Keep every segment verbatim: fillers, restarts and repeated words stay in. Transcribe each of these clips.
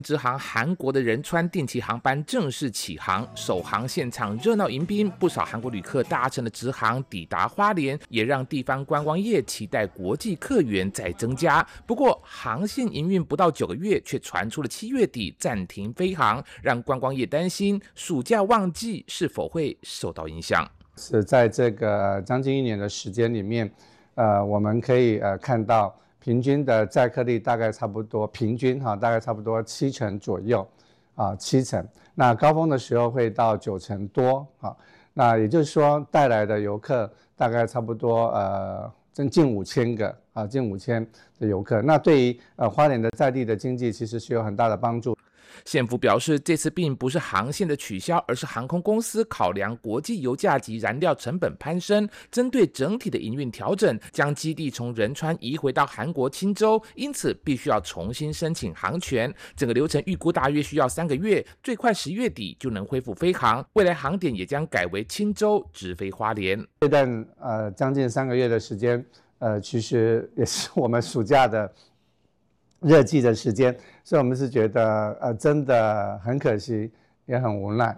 直航韩国的仁川定期航班正式起航，首航现场热闹迎宾，不少韩国旅客搭乘了直航抵达花莲，也让地方观光业期待国际客源再增加。不过，航线营运不到九个月，却传出了七月底暂停飞航，让观光业担心暑假旺季是否会受到影响。 是在这个将近一年的时间里面，呃，我们可以呃看到。平均的载客率大概差不多，平均哈大概差不多七成左右，啊七成。那高峰的时候会到九成多，啊，那也就是说带来的游客大概差不多呃近五千个啊，近五千的游客。那对于呃花莲的在地的经济其实是有很大的帮助。 县府表示，这次并不是航线的取消，而是航空公司考量国际油价及燃料成本攀升，针对整体的营运调整，将基地从仁川移回到韩国钦州，因此必须要重新申请航权。整个流程预估大约需要三个月，最快十月底就能恢复飞航。未来航点也将改为钦州直飞花莲。 这段呃将近三个月的时间，呃，其实也是我们暑假的热季的时间，所以我们是觉得呃真的很可惜，也很无奈。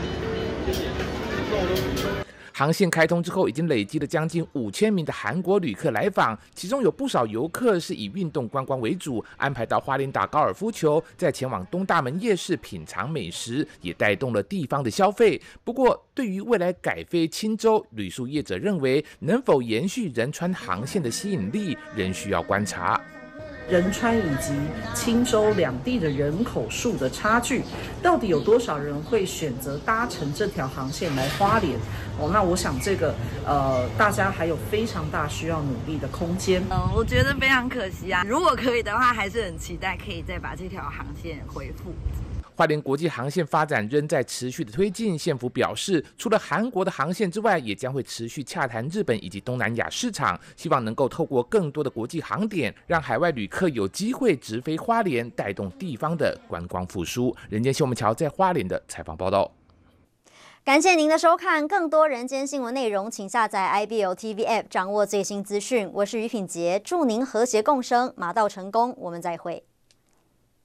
航线开通之后，已经累积了将近五千名的韩国旅客来访，其中有不少游客是以运动观光为主，安排到花莲打高尔夫球，再前往东大门夜市品尝美食，也带动了地方的消费。不过，对于未来改飞钦州，旅宿业者认为能否延续仁川航线的吸引力，仍需要观察。 仁川以及钦州两地的人口数的差距，到底有多少人会选择搭乘这条航线来花莲？哦，那我想这个呃，大家还有非常大需要努力的空间。 嗯，我觉得非常可惜啊。如果可以的话，还是很期待可以再把这条航线恢复。 花莲国际航线发展仍在持续的推进，县府表示，除了韩国的航线之外，也将会持续洽谈日本以及东南亚市场，希望能够透过更多的国际航点，让海外旅客有机会直飞花莲，带动地方的观光复苏。人间新闻桥在花莲的采访报道。 感谢您的收看，更多人间新闻内容，请下载 I B L T V App， 掌握最新资讯。我是于品杰，祝您和谐共生，马到成功，我们再会。